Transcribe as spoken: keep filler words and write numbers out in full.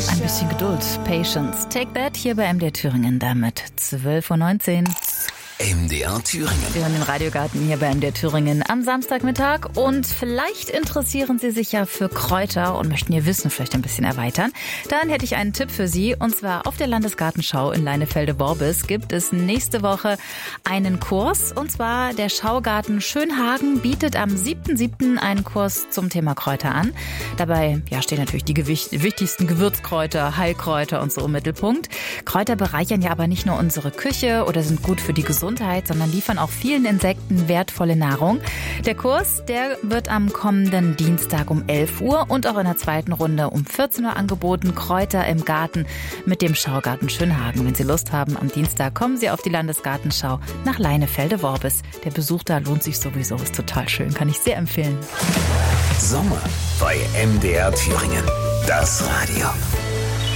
Ein bisschen Geduld, Patience. Take that hier bei M D R Thüringen damit zwölf Uhr neunzehn. M D R Thüringen. Sie hören den Radiogarten hier bei M D R Thüringen am Samstagmittag und vielleicht interessieren Sie sich ja für Kräuter und möchten Ihr Wissen vielleicht ein bisschen erweitern. Dann hätte ich einen Tipp für Sie und zwar auf der Landesgartenschau in Leinefelde-Worbis gibt es nächste Woche einen Kurs und zwar der Schaugarten Schönhagen bietet am siebten siebten einen Kurs zum Thema Kräuter an. Dabei ja, stehen natürlich die gewicht- wichtigsten Gewürzkräuter, Heilkräuter und so im Mittelpunkt. Kräuter bereichern ja aber nicht nur unsere Küche oder sind gut für die Gesundheit, sondern liefern auch vielen Insekten wertvolle Nahrung. Der Kurs, der wird am kommenden Dienstag um elf Uhr und auch in der zweiten Runde um vierzehn Uhr angeboten. Kräuter im Garten mit dem Schaugarten Schönhagen. Wenn Sie Lust haben, am Dienstag kommen Sie auf die Landesgartenschau nach Leinefelde-Worbis. Der Besuch da lohnt sich sowieso, ist total schön, kann ich sehr empfehlen. Sommer bei M D R Thüringen. Das Radio.